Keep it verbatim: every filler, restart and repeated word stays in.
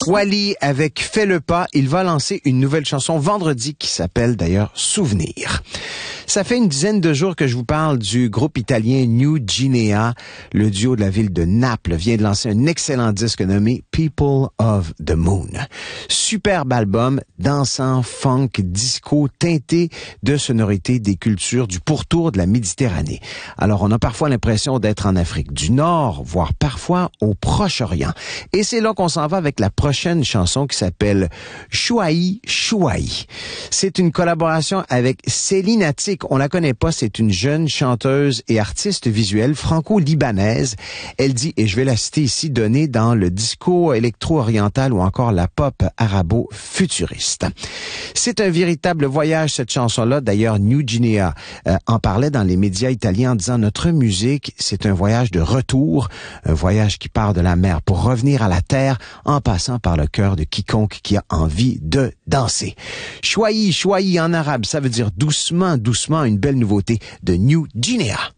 Wally avec Fais le pas. Il va lancer une nouvelle chanson vendredi qui s'appelle d'ailleurs Souvenir. Ça fait une dizaine de jours que je vous parle du groupe italien New Guinea. Le duo de la ville de Naples vient de lancer un excellent disque nommé People of the Moon. Superbe album, dansant, funk, disco, teinté de sonorités des cultures du pourtour de la Méditerranée. Alors, on a parfois l'impression d'être en Afrique du Nord, voire parfois au Proche-Orient. Et c'est là qu'on s'en va avec la prochaine chanson qui s'appelle Chouaï Chouaï. C'est une collaboration avec Céline Attic. On la connaît pas, c'est une jeune chanteuse et artiste visuelle franco-libanaise. Elle dit, et je vais la citer ici, donnée dans le disco électro-oriental ou encore la pop arabo-futuriste. C'est un véritable voyage, cette chanson-là. D'ailleurs, New Guinea euh, en parlait dans les médias italiens en disant, notre musique, c'est un voyage de retour, un voyage qui part de la mer pour revenir à la terre en passant par le cœur de quiconque qui a envie de danser. Chouaï, chouaï en arabe, ça veut dire doucement, doucement, une belle nouveauté de New Guinea.